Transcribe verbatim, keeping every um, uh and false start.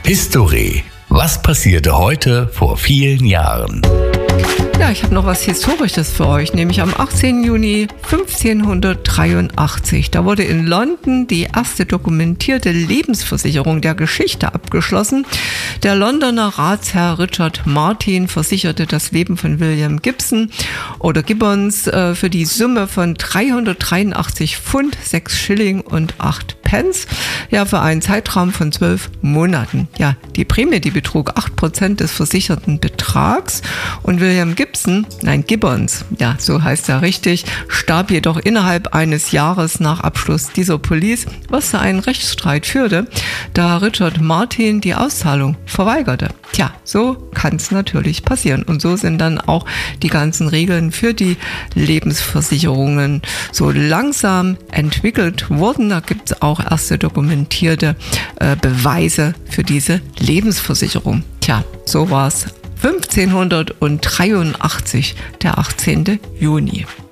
History. Was passierte heute vor vielen Jahren? Ja, ich habe noch was Historisches für euch, nämlich am achtzehnten Juni fünfzehnhundertdreiundachtzig. Da wurde in London die erste dokumentierte Lebensversicherung der Geschichte abgeschlossen. Der Londoner Ratsherr Richard Martin versicherte das Leben von William Gibson oder Gibbons äh, für die Summe von dreihundertdreiundachtzig Pfund, sechs Schilling und acht Pence, ja, für einen Zeitraum von zwölf Monaten. Ja, die Prämie, die betrug acht Prozent des versicherten Betrags und William Gibson, nein, Gibbons, ja, so heißt er richtig, starb jedoch innerhalb eines Jahres nach Abschluss dieser Police, was zu einem Rechtsstreit führte, da Richard Martin die Auszahlung verweigerte. Tja, so kann es natürlich passieren. Und so sind dann auch die ganzen Regeln für die Lebensversicherungen so langsam entwickelt worden. Da gibt es auch erste dokumentierte äh, Beweise für diese Lebensversicherung. Tja, so war es fünfzehnhundertdreiundachtzig, der achtzehnten Juni.